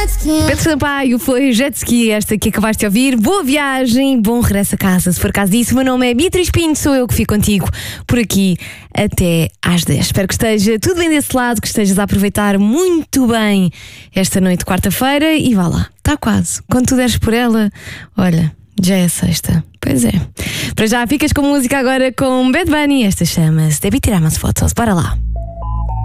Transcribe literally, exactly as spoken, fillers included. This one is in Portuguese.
Pedro Sampaio foi Jet Ski, esta que acabaste de ouvir. Boa viagem, bom regresso a casa. Se for caso disso, o meu nome é Beatriz Pinto, sou eu que fico contigo por aqui até às dez. Espero que esteja tudo bem desse lado, que estejas a aproveitar muito bem esta noite de quarta-feira e vá lá, está quase. Quando tu deres por ela, olha, já é sexta. Pois é. Para já ficas com música agora com Bad Bunny. Esta chama-se Debí tirar umas fotos. Para lá.